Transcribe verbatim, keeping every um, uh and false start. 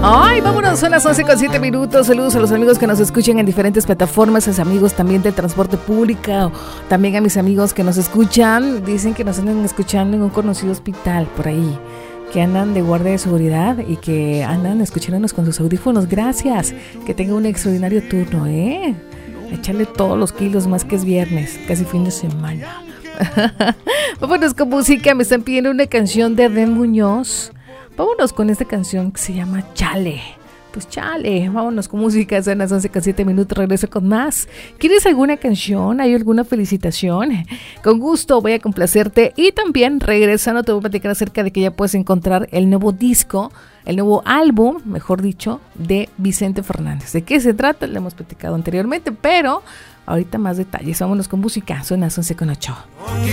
Ay, vámonos, son las once con siete minutos. Saludos a los amigos que nos escuchan en diferentes plataformas, a los amigos también del transporte público, también a mis amigos que nos escuchan. Dicen que nos andan escuchando en un conocido hospital por ahí, que andan de guardia de seguridad y que andan escuchándonos con sus audífonos. Gracias, que tenga un extraordinario turno, ¿eh? Echarle todos los kilos más que es viernes, casi fin de semana. Vámonos con música, me están pidiendo una canción de Adén Muñoz. Vámonos con esta canción que se llama Chale. Pues chale, vámonos con música, son las once con siete minutos, regreso con más. ¿Quieres alguna canción? ¿Hay alguna felicitación? Con gusto voy a complacerte. Y también regresando te voy a platicar acerca de que ya puedes encontrar el nuevo disco, el nuevo álbum, mejor dicho, de Vicente Fernández. ¿De qué se trata? Lo hemos platicado anteriormente, pero ahorita más detalles. Vámonos con música, son las once con ocho.